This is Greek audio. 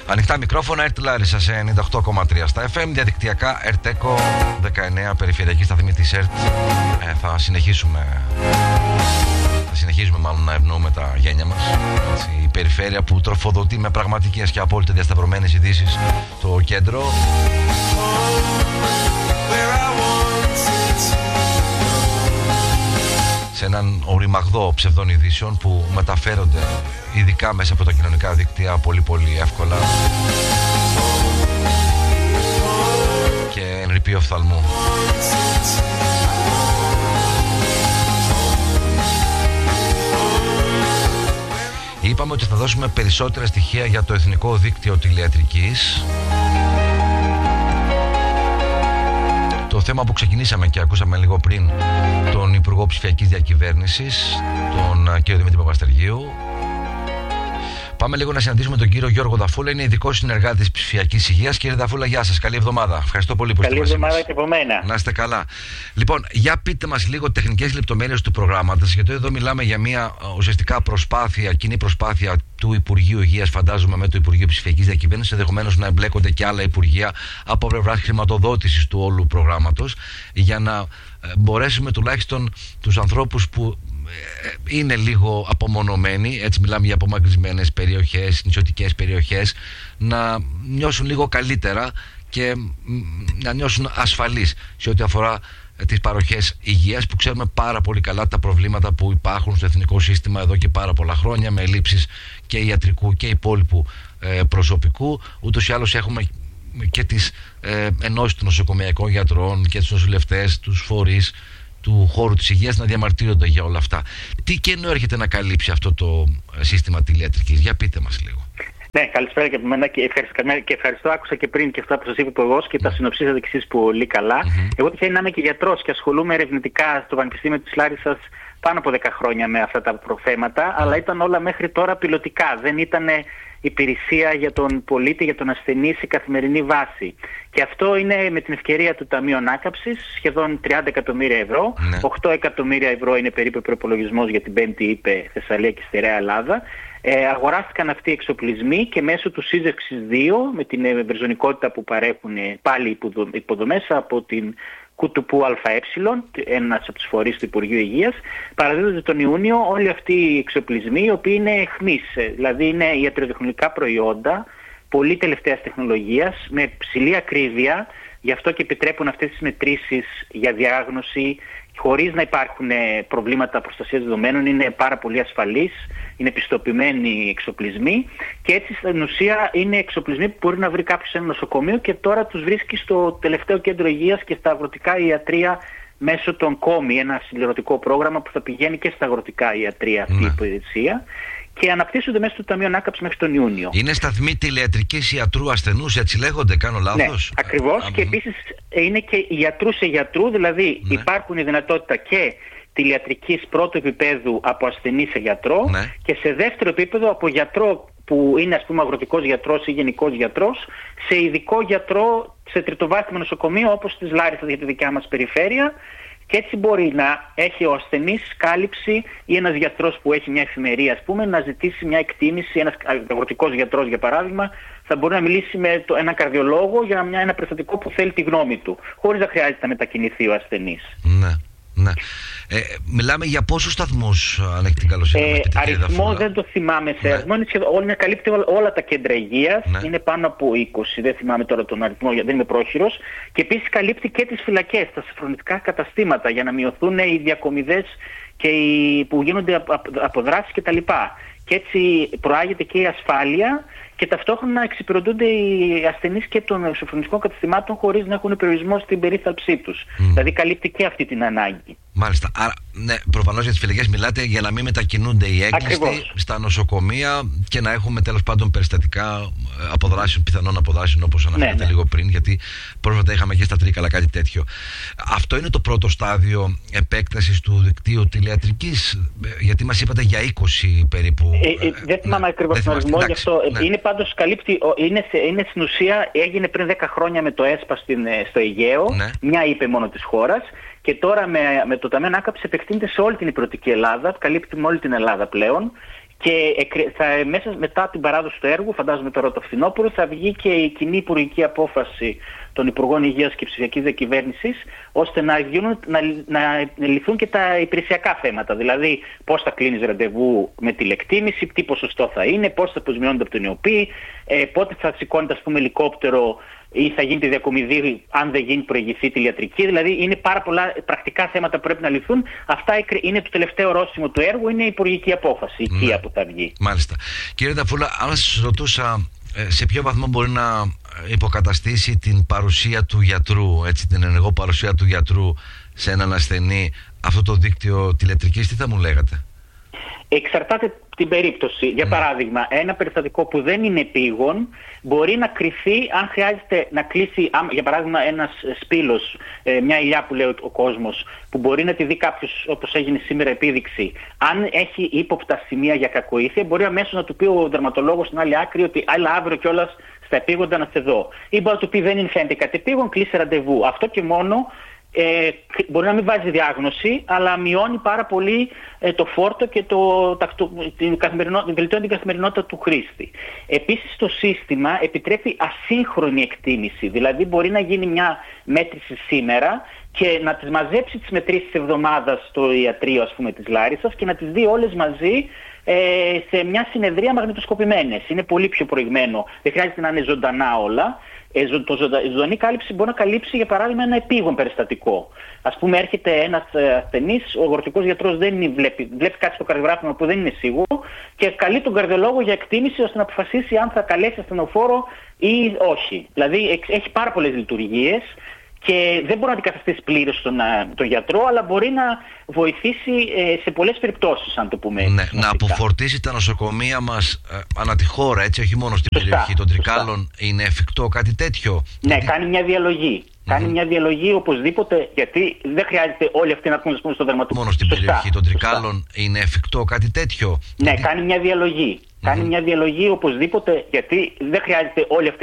Ανοιχτά μικρόφωνα, ΕΡΤ Λάρισα σε 98,3 στα FM, διαδικτυακά ΕΡΤΕΚΟ 19, περιφερειακή σταθμή της ΕΡΤ. Θα συνεχίσουμε μάλλον να ευνοούμε τα γένια μας. Έτσι, η περιφέρεια που τροφοδοτεί με πραγματικές και απόλυτα διασταυρωμένες ειδήσεις το κέντρο. Σε έναν οριμαγδό ψευδών ειδήσεων που μεταφέρονται ειδικά μέσα από τα κοινωνικά δίκτυα πολύ εύκολα και εν ρηπείο οφθαλμού. Είπαμε ότι θα δώσουμε περισσότερα στοιχεία για το Εθνικό Δίκτυο Τηλεατρικής. Το θέμα που ξεκινήσαμε και ακούσαμε λίγο πριν τον Υπουργό Ψηφιακής Διακυβέρνησης, τον κύριο Δημήτρη Παπαστεργίου. Πάμε λίγο να συναντήσουμε τον κύριο Γιώργο Δαφούλα, είναι ειδικός συνεργάτης της ψηφιακής υγείας. Κύριε Δαφούλα, γεια σας, καλή εβδομάδα. Ευχαριστώ πολύ που είστε μαζί μας. Καλή εβδομάδα και από μένα. Να είστε καλά. Λοιπόν, για πείτε μας λίγο τεχνικές λεπτομέρειες του προγράμματος, γιατί εδώ μιλάμε για μια ουσιαστικά κοινή προσπάθεια του Υπουργείου Υγείας, φαντάζομαι, με το Υπουργείο Ψηφιακής Διακυβέρνησης, ενδεχομένως να εμπλέκονται και άλλα υπουργεία από πλευράς χρηματοδότησης του όλου προγράμματος, για να μπορέσουμε τουλάχιστον τους ανθρώπους που είναι λίγο απομονωμένοι, έτσι μιλάμε για απομακρυσμένες περιοχές, νησιωτικές περιοχές, να νιώσουν λίγο καλύτερα και να νιώσουν ασφαλείς σε ό,τι αφορά τις παροχές υγείας, που ξέρουμε πάρα πολύ καλά τα προβλήματα που υπάρχουν στο εθνικό σύστημα εδώ και πάρα πολλά χρόνια, με ελλείψεις και ιατρικού και υπόλοιπου προσωπικού. Ούτως ή άλλως έχουμε και τις ενώσεις των νοσοκομειακών γιατρών και τους νοσηλευτές, τους φορείς του χώρου της υγείας να διαμαρτύρονται για όλα αυτά. Τι κενό έρχεται να καλύψει αυτό το σύστημα τηλεατρικής? Για πείτε μας λίγο. Ναι, καλησπέρα και από μένα και ευχαριστώ. Άκουσα και πριν και αυτά που σας είπε ο Υπουργός και τα συνοψίσατε και εσείς πολύ καλά. Εγώ τυχαίνει να είμαι και γιατρός και ασχολούμαι ερευνητικά στο Πανεπιστήμιο της Λάρισσας πάνω από 10 χρόνια με αυτά τα προθέματα, αλλά ήταν όλα μέχρι τώρα πιλωτικά. Δεν ήταν υπηρεσία για τον πολίτη, για τον ασθενή σε καθημερινή βάση. Και αυτό είναι με την ευκαιρία του Ταμείου Ανάκαμψης, σχεδόν 30 εκατομμύρια ευρώ. 8 εκατομμύρια ευρώ είναι περίπου ο προϋπολογισμός για την 5η ΥΠΕ Θεσσαλία και Στερεά Ελλάδα. Αγοράστηκαν αυτοί οι εξοπλισμοί και μέσω του σύζευξης 2, με την ευρυζωνικότητα που παρέχουν πάλι υποδομές από την Κουτουπού ΑΕ, ένας από τους φορείς του Υπουργείου Υγείας, παραδίδονται τον Ιούνιο όλοι αυτοί οι εξοπλισμοί, οι οποίοι είναι αιχμείς, δηλαδή είναι ιατροτεχνολογικά προϊόντα, πολύ τελευταίας τεχνολογίας, με ψηλή ακρίβεια, γι' αυτό και επιτρέπουν αυτές τις μετρήσεις για διάγνωση, χωρίς να υπάρχουν προβλήματα προστασίας δεδομένων, είναι πάρα πολύ ασφαλείς, είναι πιστοποιημένοι εξοπλισμοί και έτσι στην ουσία είναι εξοπλισμοί που μπορεί να βρει κάποιος σε ένα νοσοκομείο και τώρα τους βρίσκει στο τελευταίο κέντρο υγείας και στα αγροτικά ιατρεία μέσω των ΚΟΜΗ, ένα συμπληρωτικό πρόγραμμα που θα πηγαίνει και στα αγροτικά ιατρεία αυτή η υπηρεσία. Και αναπτύσσονται μέσα στο Ταμείο Ανάκαμψης μέχρι τον Ιούνιο. Είναι σταθμοί τηλεατρικής ιατρού ασθενούς, έτσι λέγονται, κάνω λάθος? Ναι, ακριβώς. Και επίσης είναι και ιατρού σε γιατρού, δηλαδή υπάρχουν η δυνατότητα και τηλεατρικής πρώτου επίπεδου από ασθενή σε γιατρό και σε δεύτερο επίπεδο από γιατρό που είναι ας πούμε αγροτικός γιατρός ή γενικός γιατρός σε ειδικό γιατρό σε τριτοβάθμιο νοσοκομείο όπως της Λάρισας για τη δικιά μας περιφέρεια. Και έτσι μπορεί να έχει ο ασθενής κάλυψη ή ένας γιατρός που έχει μια εφημερία, ας πούμε, να ζητήσει μια εκτίμηση. Ένας αγροτικός γιατρός, για παράδειγμα, θα μπορεί να μιλήσει με έναν καρδιολόγο για ένα περιστατικό που θέλει τη γνώμη του, χωρίς να χρειάζεται να μετακινηθεί ο ασθενής. Ναι. Μιλάμε για πόσους σταθμούς, αν έχει την καλοσύνη? Αριθμό δεν το θυμάμαι σε αριθμό. Καλύπτει όλα τα κέντρα υγείας. Είναι πάνω από 20. Δεν θυμάμαι τώρα τον αριθμό, γιατί δεν είμαι πρόχειρος. Και επίσης καλύπτει και τις φυλακές, τα σοφρονιστικά καταστήματα, για να μειωθούν οι διακομιδές και που γίνονται αποδράσεις κτλ. Και έτσι προάγεται και η ασφάλεια και ταυτόχρονα εξυπηρετούνται οι ασθενείς και των σοφρονιστικών καταστημάτων χωρίς να έχουν περιορισμό στην περίθαλψή τους. Δηλαδή καλύπτει και αυτή την ανάγκη. Μάλιστα. Άρα, ναι, προφανώς για τις φυλακές μιλάτε για να μην μετακινούνται οι έγκλειστοι στα νοσοκομεία και να έχουμε τέλος πάντων περιστατικά πιθανών αποδράσεων, όπως αναφέρατε λίγο πριν, γιατί πρόσφατα είχαμε και στα Τρίκαλα κάτι τέτοιο. Αυτό είναι το πρώτο στάδιο επέκτασης του δικτύου τηλεατρικής, γιατί μας είπατε για 20 περίπου. Δεν θυμάμαι ακριβώς τον αριθμό, γι' αυτό είναι πάντως καλύπτει, είναι στην ουσία, έγινε πριν 10 χρόνια με το ΕΣΠΑ στο Αιγαίο, μια ΥΠΕ μόνο της χώρας. Και τώρα με το Ταμείο Ανάκαμψης επεκτείνεται σε όλη την υπηρετική Ελλάδα, καλύπτει με όλη την Ελλάδα πλέον Και μέσα μετά την παράδοση του έργου, φαντάζομαι τώρα το φθινόπωρο, θα βγει και η κοινή υπουργική απόφαση των Υπουργών Υγείας και Ψηφιακής Διακυβέρνησης, ώστε να λυθούν και τα υπηρεσιακά θέματα. Δηλαδή, πώς θα κλείνεις ραντεβού με τηλεκτίμηση, τι ποσοστό θα είναι, πώς θα αποσμιώνονται από τον ΙΟΠΗ, πότε θα σηκώνεται, ας πούμε, ελικόπτερο ή θα γίνει τη διακομιδή, αν δεν γίνει προηγηθεί τη ιατρική. Δηλαδή, είναι πάρα πολλά πρακτικά θέματα που πρέπει να λυθούν. Αυτά είναι το τελευταίο ορόσημο του έργου, είναι η υπουργική απόφαση, η ΚΙΑ που θα βγει. Μάλιστα. Κύριε Ταφούλα, αν σας ρωτούσα σε ποιο βαθμό μπορεί να υποκαταστήσει την παρουσία του γιατρού, έτσι, την ενεργό παρουσία του γιατρού σε έναν ασθενή, αυτό το δίκτυο τηλεατρικής, τι θα μου λέγατε? Εξαρτάται την περίπτωση. Για παράδειγμα, ένα περιστατικό που δεν είναι επίγον μπορεί να κρυθεί αν χρειάζεται να κλείσει, για παράδειγμα, ένας σπήλος, μια ηλιά που λέει ο κόσμος, που μπορεί να τη δει κάποιος, όπως έγινε σήμερα επίδειξη. Αν έχει ύποπτα σημεία για κακοήθεια, μπορεί αμέσως να του πει ο δερματολόγος στην άλλη άκρη ότι άλλα αύριο κιόλας στα επίγοντα να σε δω. Ή μπορεί να του πει δεν είναι φαίνεται κατεπήγον, κλείσει ραντεβού. Αυτό και μόνο μπορεί να μην βάζει διάγνωση, αλλά μειώνει πάρα πολύ το φόρτο και βελτιώνει την καθημερινότητα του χρήστη. Επίσης το σύστημα επιτρέπει ασύγχρονη εκτίμηση, δηλαδή μπορεί να γίνει μια μέτρηση σήμερα και να τις μαζέψει τις μετρήσεις εβδομάδας στο ιατρείο, ας πούμε, της Λάρισσας και να τις δει όλες μαζί σε μια συνεδρία μαγνητοσκοπημένες. Είναι πολύ πιο προηγμένο, δεν χρειάζεται να είναι ζωντανά όλα. Η ζωντανή κάλυψη μπορεί να καλύψει, για παράδειγμα, ένα επίγον περιστατικό. Ας πούμε, έρχεται ένας ασθενής, ο αγροτικός γιατρός δεν βλέπει κάτι στο καρδιογράφημα που δεν είναι σίγουρο και καλεί τον καρδιολόγο για εκτίμηση ώστε να αποφασίσει αν θα καλέσει ασθενοφόρο ή όχι. Δηλαδή, έχει πάρα πολλές λειτουργίες και δεν μπορεί να αντικαταστήσει πλήρως τον γιατρό, αλλά μπορεί να βοηθήσει σε πολλές περιπτώσεις, αν το πούμε. Ναι, να αποφορτήσει τα νοσοκομεία μας ανά τη χώρα, έτσι, όχι μόνο στην περιοχή των Τρικάλων. Είναι εφικτό κάτι τέτοιο? Ναι, κάνει μια διαλογή. Κάνει μια διαλογή οπωσδήποτε, γιατί δεν χρειάζεται όλοι αυτοί να έρθουν στο δερματολόγο. Μόνο στην περιοχή των Τρικάλων είναι εφικτό κάτι τέτοιο? Ναι, κάνει μια διαλογή. Κάνει μια διαλογή οπωσδήποτε, γιατί δεν χρειάζεται όλοι αυτοί